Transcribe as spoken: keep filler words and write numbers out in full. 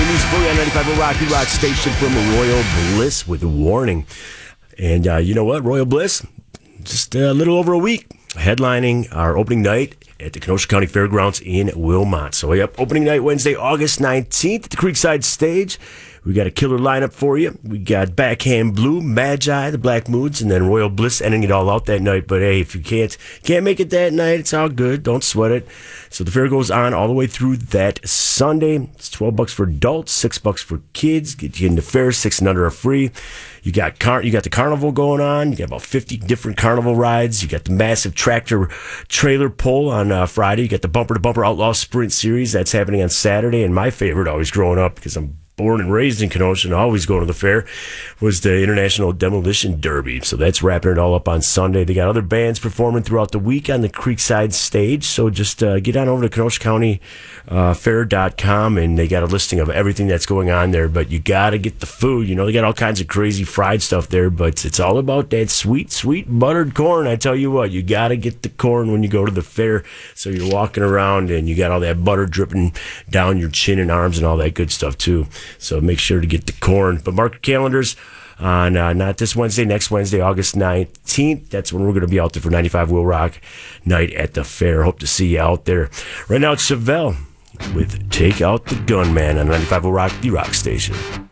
news for you on ninety-five point oh Rock, the rock station from Royal Bliss with a warning. And uh, you know what? Royal Bliss, just a little over a week, headlining our opening night at the Kenosha County Fairgrounds in Wilmot. So, yep, opening night Wednesday, August nineteenth at the Creekside Stage. We got a killer lineup for you. We got Backhand Blue, Magi, the Black Moods, and then Royal Bliss ending it all out that night. But hey, if you can't can't make it that night, it's all good. Don't sweat it. So the fair goes on all the way through that Sunday. It's twelve bucks for adults, six bucks for kids. Get you in the fair, six and under are free. You got car- you got the carnival going on. You got about fifty different carnival rides. You got the massive tractor trailer pull on uh, Friday. You got the bumper to bumper outlaw sprint series that's happening on Saturday. And my favorite, always growing up, because I'm born and raised in Kenosha and always going to the fair, was the International Demolition Derby. So that's wrapping it all up on Sunday. They got other bands performing throughout the week on the Creekside Stage. So just uh, get on over to Kenosha County Fair dot com, and they got a listing of everything that's going on there. But you got to get the food. You know, they got all kinds of crazy fried stuff there, but it's all about that sweet, sweet buttered corn. I tell you what, you got to get the corn when you go to the fair. So you're walking around and you got all that butter dripping down your chin and arms and all that good stuff too. So make sure to get the corn. But mark your calendars on uh, not this Wednesday, next Wednesday, August nineteenth. That's when we're going to be out there for ninety-five Will Rock Night at the fair. Hope to see you out there. Right now it's Chevelle with Take Out the Gunman on ninety-five Will Rock, the rock station.